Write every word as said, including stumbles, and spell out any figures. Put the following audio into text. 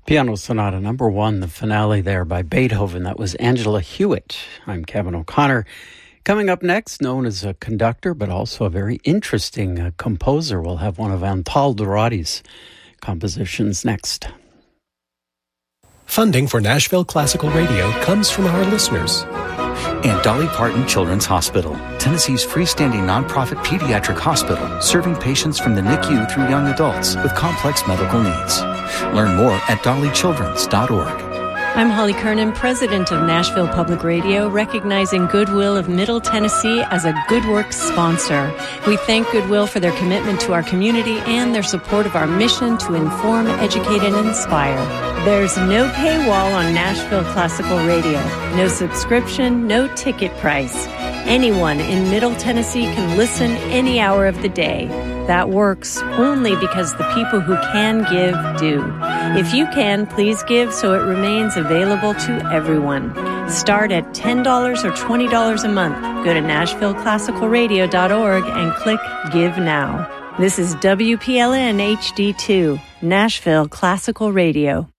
Piano Sonata number one, the finale there by Beethoven. That was Angela Hewitt. I'm Kevin O'Connor. Coming up next, known as a conductor, but also a very interesting uh, composer. We'll have one of Antal Dourati's compositions next. Funding for Nashville Classical Radio comes from our listeners. And Dolly Parton Children's Hospital, Tennessee's freestanding nonprofit pediatric hospital, serving patients from the N I C U through young adults with complex medical needs. Learn more at dolly children's dot org. I'm Holly Kernan, president of Nashville Public Radio, recognizing Goodwill of Middle Tennessee as a Good Works sponsor. We thank Goodwill for their commitment to our community and their support of our mission to inform, educate, and inspire. There's no paywall on Nashville Classical Radio, no subscription, no ticket price. Anyone in Middle Tennessee can listen any hour of the day. That works only because the people who can give do. If you can, please give so it remains available to everyone. Start at ten dollars or twenty dollars a month. Go to nashville classical radio dot org and click Give Now. This is W P L N H D two, Nashville Classical Radio.